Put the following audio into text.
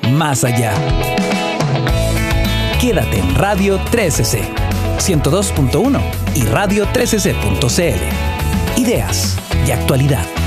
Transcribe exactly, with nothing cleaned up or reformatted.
más allá. Quédate en Radio trece C, ciento dos punto uno y radio trece c punto c l. Ideas y actualidad.